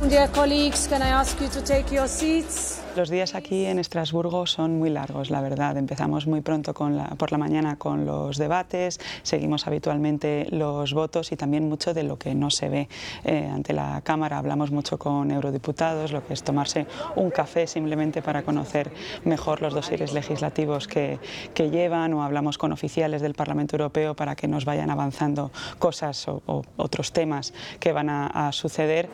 Dear colleagues, can I ask you to take your seats? Los días aquí en Estrasburgo son muy largos, la verdad. Empezamos muy pronto por la mañana con los debates, seguimos habitualmente los votos y también mucho de lo que no se ve ante la Cámara. Hablamos mucho con eurodiputados, lo que es tomarse un café simplemente para conocer mejor los dosieres legislativos que llevan, o hablamos con oficiales del Parlamento Europeo para que nos vayan avanzando cosas o otros temas que van a suceder.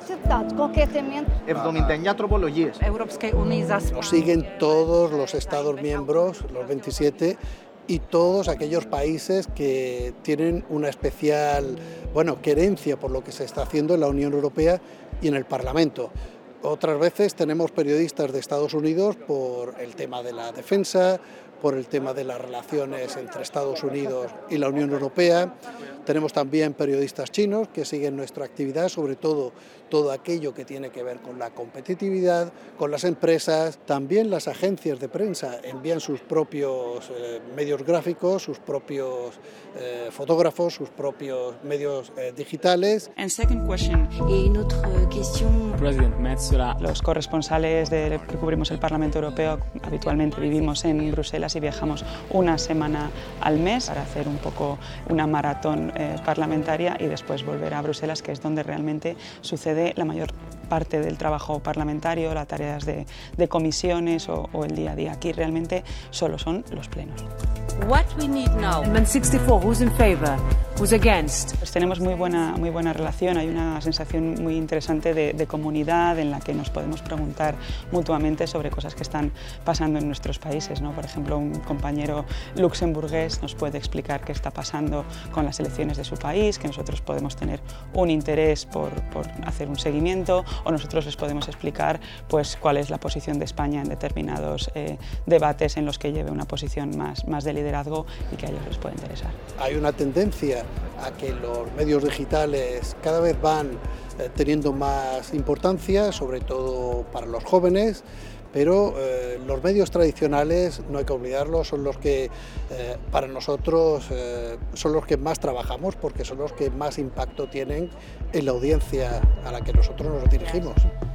Nos siguen todos los Estados miembros, los 27, y todos aquellos países que tienen una especial querencia por lo que se está haciendo en la Unión Europea y en el Parlamento. Otras veces tenemos periodistas de Estados Unidos por el tema de la defensa, por el tema de las relaciones entre Estados Unidos y la Unión Europea. Tenemos también periodistas chinos que siguen nuestra actividad, sobre todo aquello que tiene que ver con la competitividad, con las empresas. También las agencias de prensa envían sus propios medios gráficos, sus propios fotógrafos, sus propios medios digitales. Los corresponsales que cubrimos el Parlamento Europeo habitualmente vivimos en Bruselas y viajamos una semana al mes para hacer un poco una maratón parlamentaria y después volver a Bruselas, que es donde realmente sucede la mayor parte del trabajo parlamentario, las tareas de comisiones o el día a día. Aquí realmente solo son los plenos. What we need now. Amendment 64, who's in favor? Who's against? Pues tenemos muy buena relación, hay una sensación muy interesante de comunidad en la que nos podemos preguntar mutuamente sobre cosas que están pasando en nuestros países, ¿no? Por ejemplo, un compañero luxemburgués nos puede explicar qué está pasando con las elecciones de su país, que nosotros podemos tener un interés por hacer un seguimiento, o nosotros les podemos explicar pues cuál es la posición de España en determinados debates en los que lleve una posición más de liderazgo y que a ellos les puede interesar. Hay una tendencia a que los medios digitales cada vez van teniendo más importancia, sobre todo para los jóvenes, pero los medios tradicionales, no hay que olvidarlos, son los que para nosotros son los que más trabajamos, porque son los que más impacto tienen en la audiencia a la que nosotros nos dirigimos.